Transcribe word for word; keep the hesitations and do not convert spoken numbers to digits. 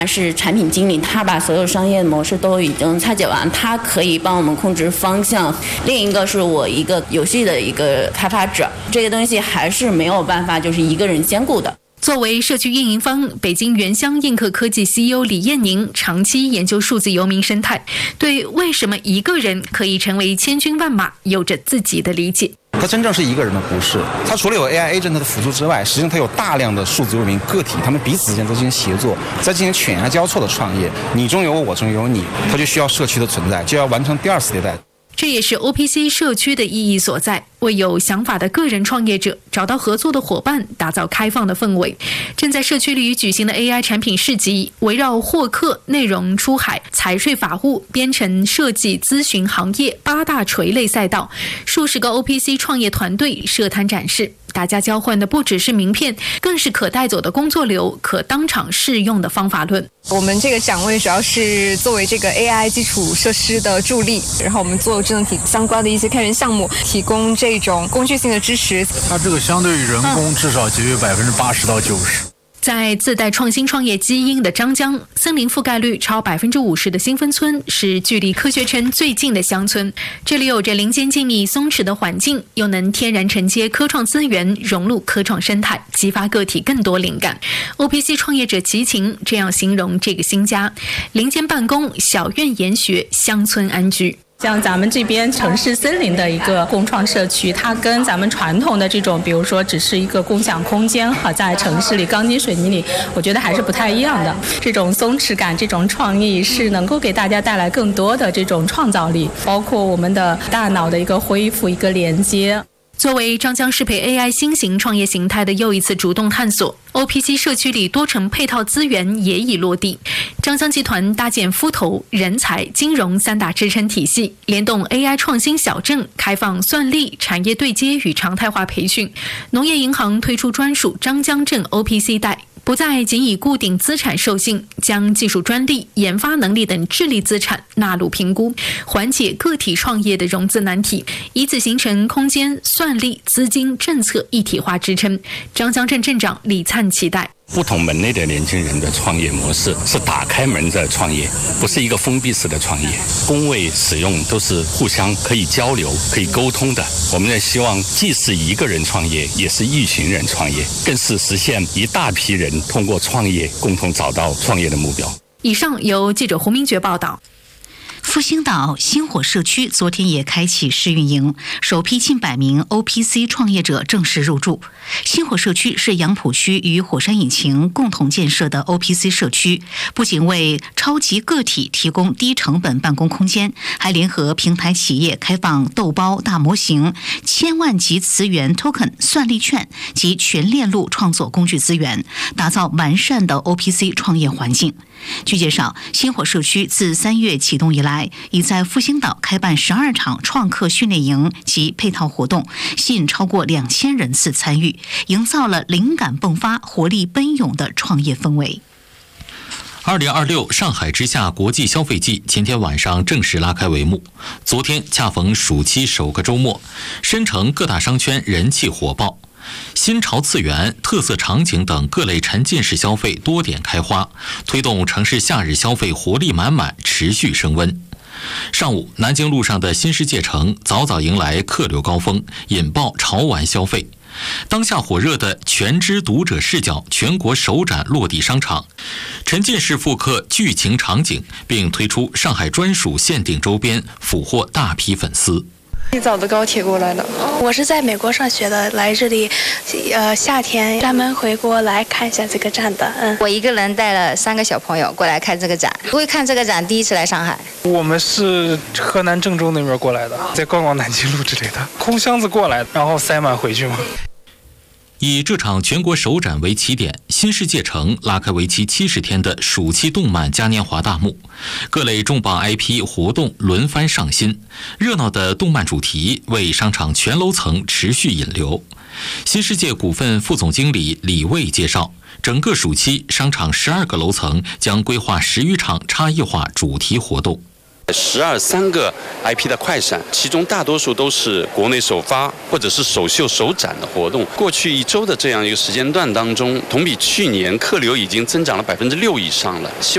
是产品经理，他把所有商业模式都已经拆解完，他可以帮我们控制方向。另一个是我一个游戏的一个开发者，这个东西还是没有办法就是一个人兼顾的。 作为社区运营方，北京原乡映客科技 C E O 李艳宁长期研究数字游民生态，对为什么一个人可以成为千军万马有着自己的理解。 它真正是一个人的不是，它除了有 A I agent 的辅助之外，实际上它有大量的数字游民个体，他们彼此之间在进行协作，在进行犬牙交错的创业，你中有我，我中有你，它就需要社区的存在，就要完成第二次迭代。 这也是 O P C 社区的意义所在，为有想法的个人创业者找到合作的伙伴，打造开放的氛围。正在社区里举行的 A I 产品市集，围绕获客、内容出海、财税法务、编程设计、咨询行业八大垂类赛道，数十个 O P C 创业团队设摊展示。大家交换的不只是名片，更是可带走的工作流，可当场试用的方法论。 我们这个展位主要是作为这个 A I 基础设施的助力，然后我们做智能体相关的一些开源项目，提供这种工具性的支持。 它这个相对于人工至少节约百分之八十到九十。 在自带创新创业基因的张江，森林覆盖率超百分之五十的新芬村是距离科学城最近的乡村。这里有着林间静谧松弛的环境，又能天然承接科创资源，融入科创生态，激发个体更多灵感。O P C 创业者齐秦这样形容这个新家：林间办公，小院研学，乡村安居。 像咱们这边城市森林的一个共创社区，它跟咱们传统的这种，比如说只是一个共享空间和在城市里钢筋水泥里，我觉得还是不太一样的。这种松弛感，这种创意是能够给大家带来更多的这种创造力，包括我们的大脑的一个恢复、一个连接。 作为张江适配 A I 新型创业形态的又一次主动探索， O P C 社区里多层配套资源也已落地。张江集团搭建孵投、人才、金融三大支撑体系，联动 A I 创新小镇，开放算力、产业对接与常态化培训。农业银行推出专属张江镇 O P C 贷，不再仅以固定资产授信，将技术专利、研发能力等智力资产纳入评估，缓解个体创业的融资难题，以此形成空间、算力、资金、政策一体化支撑。张江镇镇长李灿期待。 不同门类的年轻人的创业模式是打开门的创业，不是一个封闭式的创业。工位使用都是互相可以交流、可以沟通的。我们也希望既是一个人创业，也是一群人创业，更是实现一大批人通过创业共同找到创业的目标。 以上由记者胡明珏报道。 复兴岛星火社区昨天也开启试运营，首批近百名 O P C 创业者正式入驻。星火社区是杨浦区与火山引擎共同建设的 O P C 社区，不仅为超级个体提供低成本办公空间，还联合平台企业开放豆包大模型、千万级词源 token 算力券及全链路创作工具资源，打造完善的 O P C 创业环境。据介绍，星火社区自三月启动以来，已在复兴岛开办十二场创客训练营及配套活动，吸引超过两千人次参与，营造了灵感迸发、活力奔涌的创业氛围。 二零二六上海之夏国际消费季前天晚上正式拉开帷幕。昨天恰逢暑期首个周末，申城各大商圈人气火爆。新潮次元、特色场景等各类沉浸式消费多点开花，推动城市夏日消费活力满满，持续升温。上午，南京路上的新世界城早早迎来客流高峰，引爆潮玩消费。当下火热的全知读者视角全国首展落地商场，沉浸式复刻剧情场景，并推出上海专属限定周边，俘获大批粉丝。 一早的高铁过来的， 我是在美国上学的，来这里，呃，夏天专门回国来看一下这个展的。嗯， 我一个人带了三个小朋友过来看这个展，不会看这个展，第一次来上海。 我们是河南郑州那边过来的，再逛逛南京路之类的，空箱子过来，然后塞满回去嘛。 以这场全国首展为起点，新世界城拉开为期七十天的暑期动漫嘉年华大幕，各类重磅 I P 活动轮番上新，热闹的动漫主题为商场全楼层持续引流。新世界股份副总经理李卫介绍，整个暑期商场十二个楼层将规划十余场差异化主题活动。 十二三个 I P 的快闪，其中大多数都是国内首发或者是首秀首展的活动。过去一周的这样一个时间段当中，同比去年客流已经增长了百分之六以上了。希